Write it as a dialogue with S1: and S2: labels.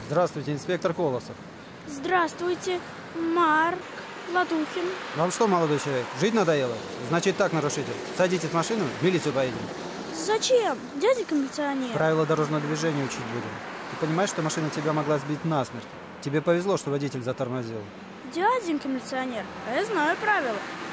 S1: Здравствуйте, инспектор Колосов.
S2: Здравствуйте, Марк Ладухин.
S1: Вам что, молодой человек, жить надоело? Значит так, нарушитель. Садитесь в машину, в милицию поедем.
S2: Зачем, дяденька милиционер?
S1: Правила дорожного движения учить будем. Ты понимаешь, что машина тебя могла сбить насмерть? Тебе повезло, что водитель затормозил.
S2: Дяденька милиционер, а я знаю правила.